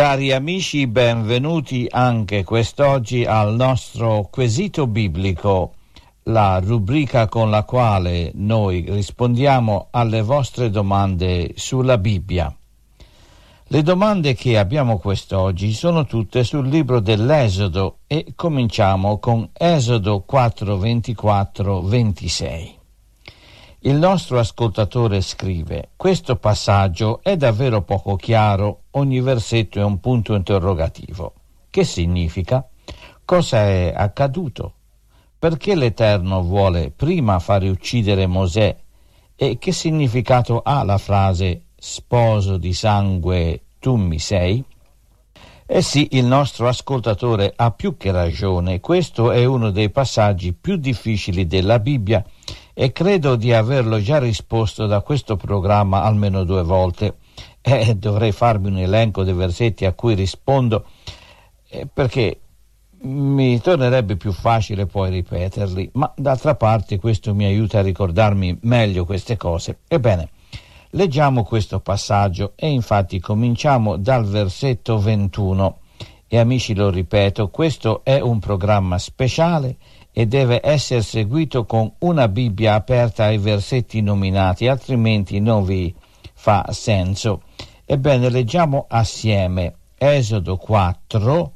Cari amici, benvenuti anche quest'oggi al nostro quesito biblico, la rubrica con la quale noi rispondiamo alle vostre domande sulla Bibbia. Le domande che abbiamo quest'oggi sono tutte sul libro dell'Esodo e cominciamo con Esodo 4, 24, 26. Il nostro ascoltatore scrive: questo passaggio è davvero poco chiaro, ogni versetto è un punto interrogativo. Che significa? Cosa è accaduto? Perché l'Eterno vuole prima fare uccidere Mosè? E che significato ha la frase sposo di sangue tu mi sei? Eh sì, il nostro ascoltatore ha più che ragione. Questo è uno dei passaggi più difficili della Bibbia e credo di averlo già risposto da questo programma almeno 2 volte. Dovrei farmi un elenco dei versetti a cui rispondo perché mi tornerebbe più facile poi ripeterli, ma d'altra parte questo mi aiuta a ricordarmi meglio queste cose. Ebbene, leggiamo questo passaggio e infatti cominciamo dal versetto 21 e amici, lo ripeto, questo è un programma speciale e deve essere seguito con una Bibbia aperta ai versetti nominati, altrimenti non vi fa senso. Ebbene, leggiamo assieme Esodo 4,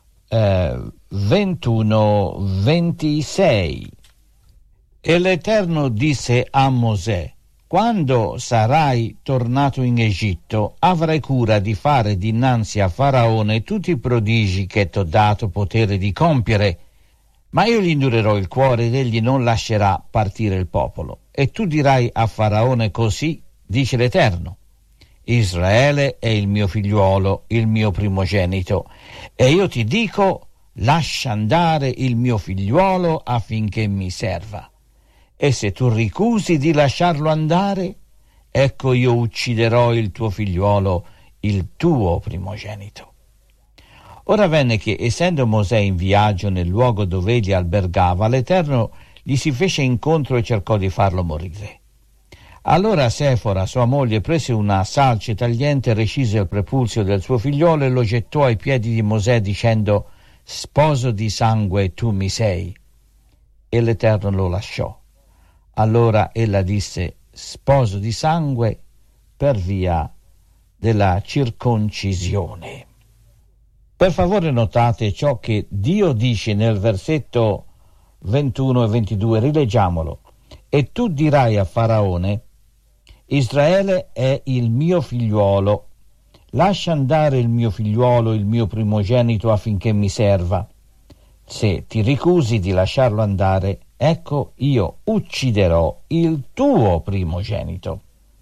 21, 26. E l'Eterno disse a Mosè: quando sarai tornato in Egitto, avrai cura di fare dinanzi a Faraone tutti i prodigi che t'ho dato potere di compiere, ma io gli indurerò il cuore ed egli non lascerà partire il popolo. E tu dirai a Faraone: così dice l'Eterno, Israele è il mio figliuolo, il mio primogenito, e io ti dico: lascia andare il mio figliuolo affinché mi serva. E se tu ricusi di lasciarlo andare, ecco io ucciderò il tuo figliuolo, il tuo primogenito. Ora avvenne che, essendo Mosè in viaggio nel luogo dove egli albergava, l'Eterno gli si fece incontro e cercò di farlo morire. Allora Sefora, sua moglie, prese una salce tagliente, recise il prepulsio del suo figliolo e lo gettò ai piedi di Mosè dicendo: sposo di sangue tu mi sei. E l'Eterno lo lasciò. Allora ella disse: sposo di sangue per via della circoncisione. Per favore notate ciò che Dio dice nel versetto 21 e 22, rileggiamolo. E tu dirai a Faraone: Israele è il mio figliuolo, lascia andare il mio figliuolo, il mio primogenito, affinché mi serva. Se ti ricusi di lasciarlo andare, ecco io ucciderò il tuo primogenito.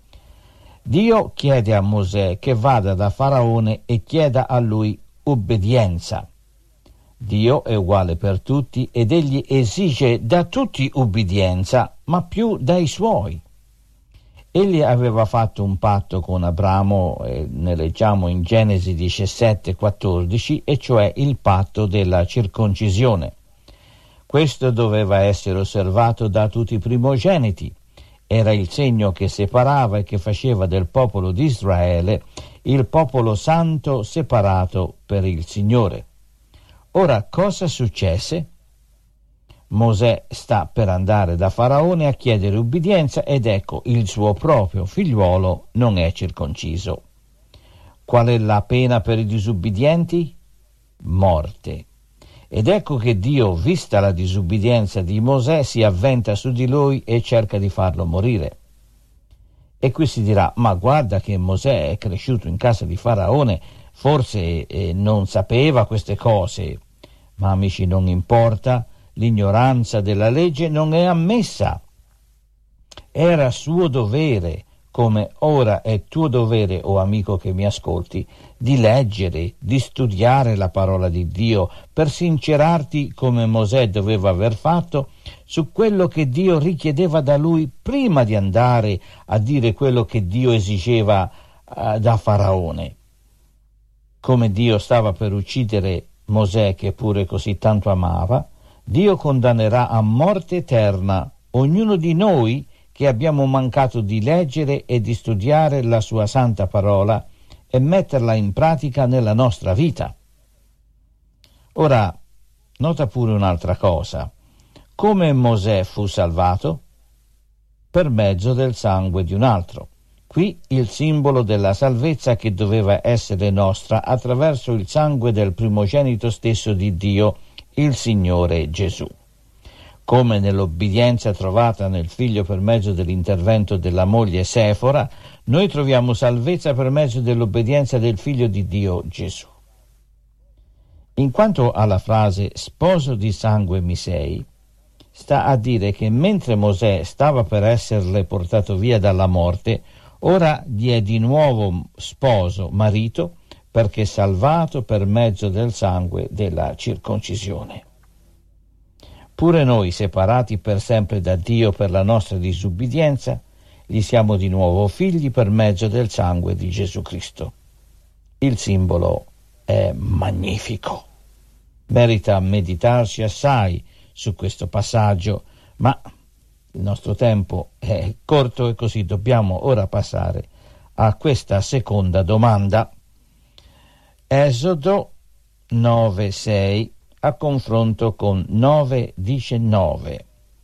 Dio chiede a Mosè che vada da Faraone e chieda a lui obbedienza. Dio è uguale per tutti ed egli esige da tutti ubbidienza, ma più dai suoi. Egli aveva fatto un patto con Abramo, ne leggiamo in Genesi 17,14, e cioè il patto della circoncisione. Questo doveva essere osservato da tutti i primogeniti. Era il segno che separava e che faceva del popolo di Israele il popolo santo separato per il Signore. Ora, cosa successe? Mosè sta per andare da Faraone a chiedere ubbidienza ed ecco il suo proprio figliuolo non è circonciso. Qual è la pena per i disubbidienti? Morte. Ed ecco che Dio, vista la disubbidienza di Mosè, si avventa su di lui e cerca di farlo morire. E qui si dirà: ma guarda che Mosè è cresciuto in casa di Faraone, forse non sapeva queste cose. Ma amici, non importa, l'ignoranza della legge non è ammessa. Era suo dovere, come ora è tuo dovere, o amico che mi ascolti, di leggere, di studiare la parola di Dio per sincerarti, come Mosè doveva aver fatto, su quello che Dio richiedeva da lui prima di andare a dire quello che Dio esigeva da Faraone. Come Dio stava per uccidere Mosè, che pure così tanto amava, Dio condannerà a morte eterna ognuno di noi che abbiamo mancato di leggere e di studiare la sua santa parola e metterla in pratica nella nostra vita. Ora, nota pure un'altra cosa. Come Mosè fu salvato? Per mezzo del sangue di un altro. Qui il simbolo della salvezza che doveva essere nostra attraverso il sangue del primogenito stesso di Dio, il Signore Gesù. Come nell'obbedienza trovata nel figlio per mezzo dell'intervento della moglie Sefora, noi troviamo salvezza per mezzo dell'obbedienza del figlio di Dio Gesù. In quanto alla frase sposo di sangue mi sei, sta a dire che mentre Mosè stava per esserle portato via dalla morte, ora gli è di nuovo sposo, marito, perché salvato per mezzo del sangue della circoncisione. Pure noi, separati per sempre da Dio per la nostra disubbidienza, gli siamo di nuovo figli per mezzo del sangue di Gesù Cristo. Il simbolo è magnifico. Merita meditarsi assai su questo passaggio, ma il nostro tempo è corto e così dobbiamo ora passare a questa seconda domanda. Esodo 9:6 a confronto con 9:19.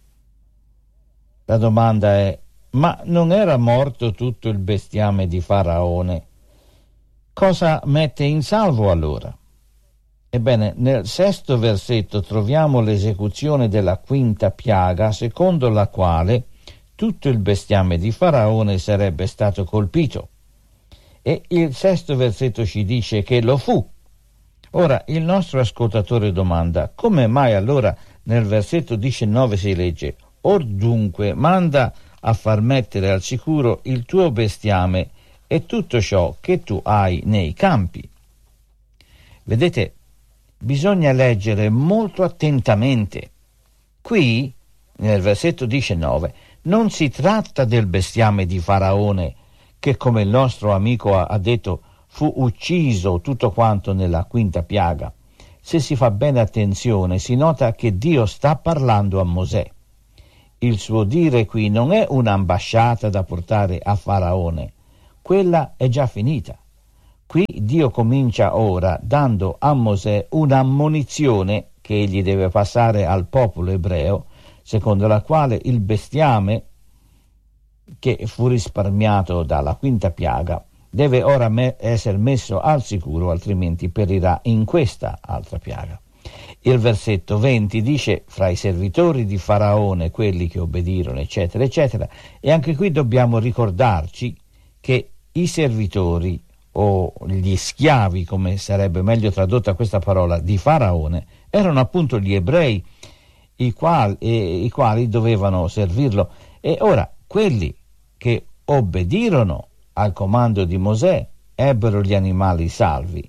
La domanda è: ma non era morto tutto il bestiame di Faraone? Cosa mette in salvo allora? Ebbene, nel 6° versetto troviamo l'esecuzione della 5ª piaga, secondo la quale tutto il bestiame di Faraone sarebbe stato colpito. E il 6° versetto ci dice che lo fu. Ora, il nostro ascoltatore domanda: come mai allora nel versetto 19 si legge: or dunque manda a far mettere al sicuro il tuo bestiame e tutto ciò che tu hai nei campi? Vedete, bisogna leggere molto attentamente. Qui, nel versetto 19, non si tratta del bestiame di Faraone, che come il nostro amico ha detto fu ucciso tutto quanto nella 5ª piaga. Se si fa bene attenzione, si nota che Dio sta parlando a Mosè. Il suo dire qui non è un'ambasciata da portare a Faraone, quella è già finita. Qui Dio comincia ora dando a Mosè un'ammonizione che egli deve passare al popolo ebreo, secondo la quale il bestiame che fu risparmiato dalla 5ª piaga deve ora essere messo al sicuro, altrimenti perirà in questa altra piaga. Il versetto 20 dice: fra i servitori di Faraone, quelli che obbedirono, eccetera, eccetera. E anche qui dobbiamo ricordarci che i servitori, o gli schiavi, come sarebbe meglio tradotta questa parola, di Faraone, erano appunto gli ebrei, i quali dovevano servirlo. E ora, quelli che obbedirono al comando di Mosè ebbero gli animali salvi.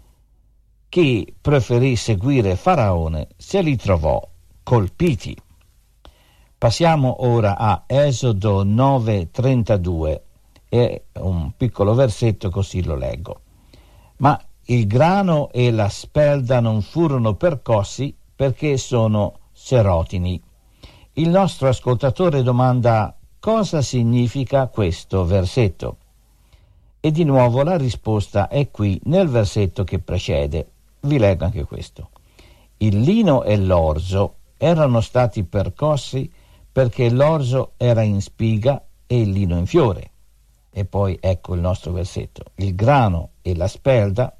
Chi preferì seguire Faraone se li trovò colpiti. Passiamo ora a Esodo 9:32 e un piccolo versetto, così lo leggo. Ma il grano e la spelda non furono percossi perché sono serotini. Il nostro ascoltatore domanda: cosa significa questo versetto? E di nuovo la risposta è qui nel versetto che precede. Vi leggo anche questo. Il lino e l'orzo erano stati percossi perché l'orzo era in spiga e il lino in fiore. E poi ecco il nostro versetto. Il grano e la spelda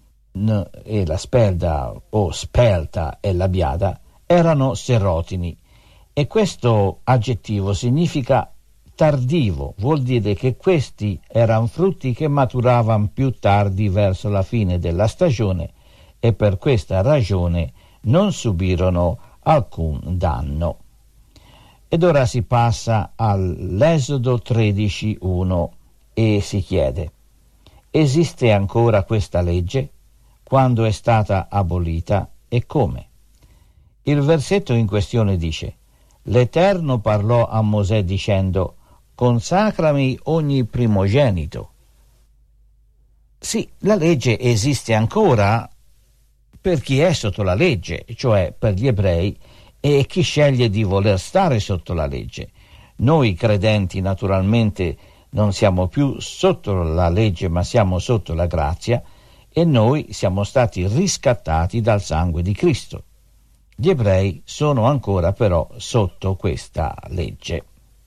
o spelta e la biada erano serotini. E questo aggettivo significa tardivo, vuol dire che questi erano frutti che maturavano più tardi verso la fine della stagione e per questa ragione non subirono alcun danno. Ed ora si passa all'Esodo 13:1 e si chiede: esiste ancora questa legge? Quando è stata abolita e come? Il versetto in questione dice: l'Eterno parlò a Mosè dicendo: consacrami ogni primogenito. Sì, la legge esiste ancora per chi è sotto la legge, cioè per gli ebrei e chi sceglie di voler stare sotto la legge. Noi credenti naturalmente Non siamo più sotto la legge, ma siamo sotto la grazia, e noi siamo stati riscattati dal sangue di Cristo. Gli ebrei sono ancora però sotto questa legge.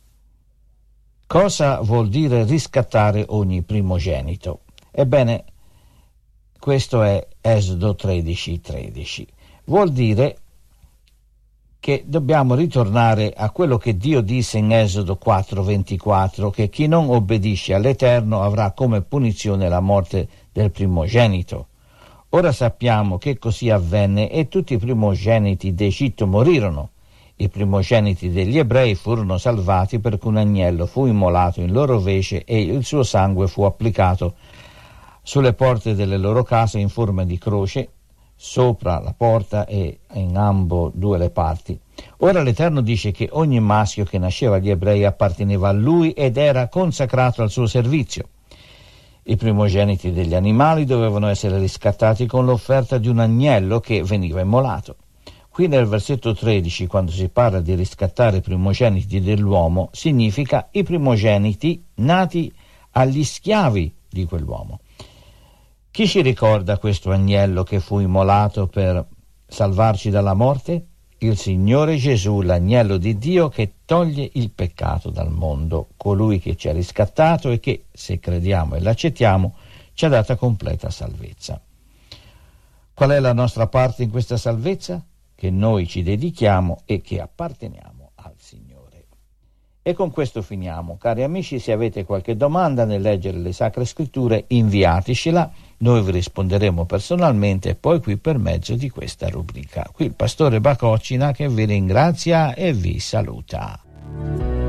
Cosa vuol dire riscattare ogni primogenito? Ebbene, questo è Esodo 13:13. Vuol dire che dobbiamo ritornare a quello che Dio disse in Esodo 4:24, che chi non obbedisce all'Eterno avrà come punizione la morte del primogenito. Ora sappiamo che così avvenne e tutti i primogeniti d'Egitto morirono. I primogeniti degli ebrei furono salvati perché un agnello fu immolato in loro vece e il suo sangue fu applicato sulle porte delle loro case in forma di croce, sopra la porta e in ambo due le parti. Ora l'Eterno dice che ogni maschio che nasceva agli ebrei apparteneva a lui ed era consacrato al suo servizio. I primogeniti degli animali dovevano essere riscattati con l'offerta di un agnello che veniva immolato. Qui nel versetto 13, quando si parla di riscattare i primogeniti dell'uomo, significa i primogeniti nati agli schiavi di quell'uomo. Chi ci ricorda questo agnello che fu immolato per salvarci dalla morte? Il Signore Gesù, l'agnello di Dio che toglie il peccato dal mondo, colui che ci ha riscattato e che, se crediamo e l'accettiamo, ci ha data completa salvezza. Qual è la nostra parte in questa salvezza? Che noi ci dedichiamo e che apparteniamo al Signore. E con questo finiamo. Cari amici, se avete qualche domanda nel leggere le Sacre Scritture, inviatecela, noi vi risponderemo personalmente e poi qui per mezzo di questa rubrica. Qui il pastore Bacocina che vi ringrazia e vi saluta.